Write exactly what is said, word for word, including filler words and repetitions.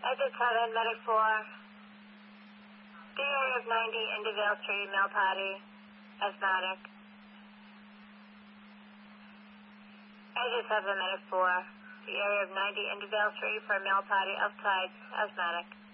Exit seven, medic four. The area of ninety, Indievale Street, male party, asthmatic. Exit seven, medic four. The area of ninety, Indievale Street for male party, outside, asthmatic.